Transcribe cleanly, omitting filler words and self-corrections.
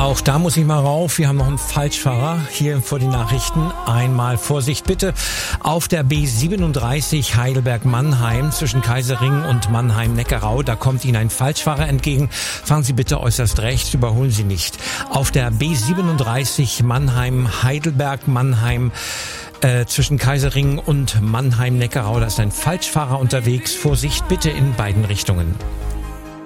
Auch da muss ich mal rauf. Wir haben noch einen Falschfahrer hier vor den Nachrichten. Einmal Vorsicht bitte. Auf der B37 Heidelberg-Mannheim zwischen Kaiserring und Mannheim-Neckarau. Da kommt Ihnen ein Falschfahrer entgegen. Fahren Sie bitte äußerst rechts, überholen Sie nicht. Auf der B37 Mannheim-Heidelberg-Mannheim zwischen Kaiserring und Mannheim-Neckarau. Da ist ein Falschfahrer unterwegs. Vorsicht bitte in beiden Richtungen.